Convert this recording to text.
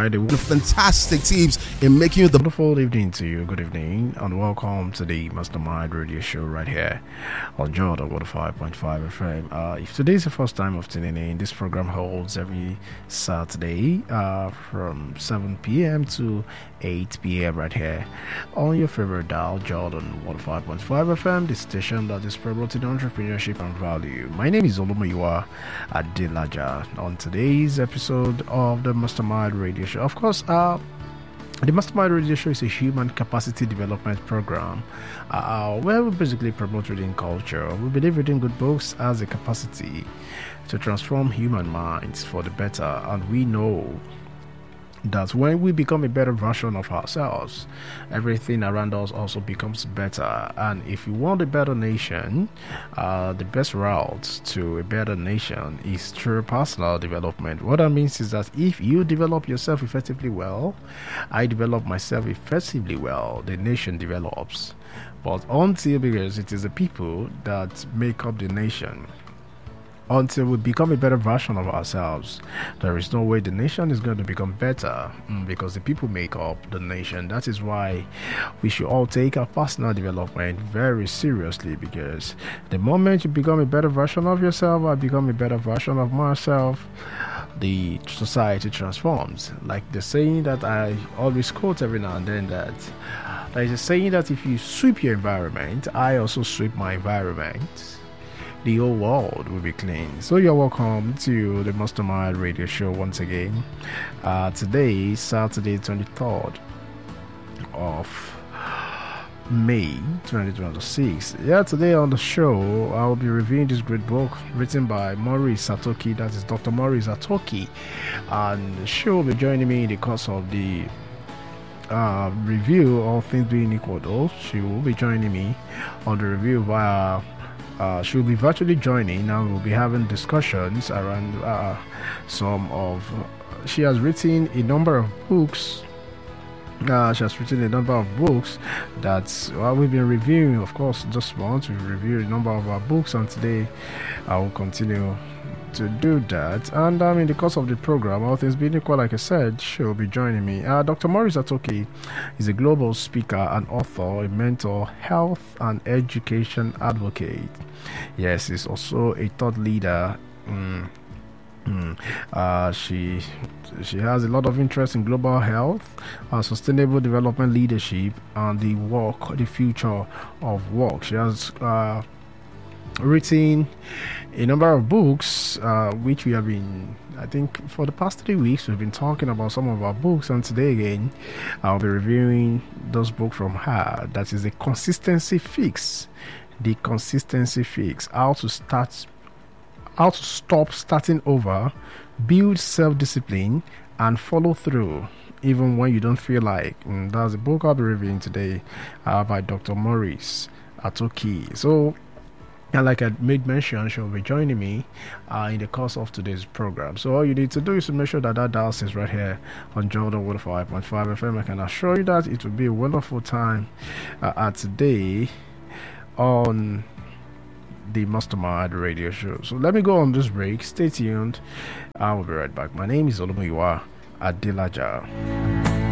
Friday. Fantastic tips in making you the wonderful evening to you. Good evening and welcome to the Mastermind Radio Show right here on Jordan 105.5 FM. If today is the first time of tuning in, this program holds every Saturday from 7 p.m. to 8 p.m. right here on your favorite dial, Jordan 105.5 FM, the station that is promoting entrepreneurship and value. My name is Olumoyiwa Adelaja. On today's episode of the Mastermind Radio Show, of course, the Mastermind Radio Show is a human capacity development program where we basically promote reading culture. We believe reading good books has the capacity to transform human minds for the better, and we know that when we become a better version of ourselves, everything around us also becomes better. And if you want a better nation, the best route to a better nation is through personal development. What that means is that if you develop yourself effectively well, I develop myself effectively well, the nation develops. But because it is the people that make up the nation, until we become a better version of ourselves, there is no way the nation is going to become better, because the people make up the nation. That is why we should all take our personal development very seriously, because the moment you become a better version of yourself, I become a better version of myself, the society transforms. Like the saying that I always quote every now and then, that there is a saying that if you sweep your environment, I also sweep my environment, the whole world will be clean. So you're welcome to the Mastermind Radio Show once again. Today, Saturday 23rd of May 2026. Today on the show, I will be reviewing this great book written by Maurice Satoki. That is Dr. Maurice Satoki. And she will be joining me in the course of the review, all things being equal though. She will be joining me on the review via she'll be virtually joining, and we'll be having discussions around she has written a number of books. She has written a number of books that we've been reviewing. Of course, this month we've reviewed a number of our books, and today I will continue to do that. And in the course of the program, all things being equal, like I said, she'll be joining me. Dr. Maurice Satoki is a global speaker and author, a mental health and education advocate. Yes, he's also a thought leader. She has a lot of interest in global health, sustainable development leadership, and the future of work. She has written a number of books, which we have been, I think, for the past 3 weeks, we've been talking about some of our books, and today again, I'll be reviewing those books from her. That is The Consistency Fix. The Consistency Fix. How to stop starting over, build self-discipline, and follow through, even when you don't feel like. That's the book I'll be reviewing today, by Dr. Maurice Satoki. So, and like I made mention, she'll be joining me in the course of today's program. So all you need to do is to make sure that dial is right here on Jordan 105.5 FM. I can assure you that it will be a wonderful time today on the Mastermind Radio Show. So let me go on this break. Stay tuned. I will be right back. My name is Olumoyiwa Adelaja.